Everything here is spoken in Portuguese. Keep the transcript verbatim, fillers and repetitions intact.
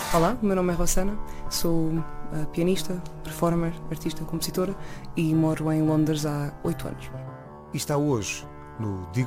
Olá, o meu nome é Rossana, sou uh, pianista, performer, artista, compositora e moro em Londres há oito anos. E está hoje no Digo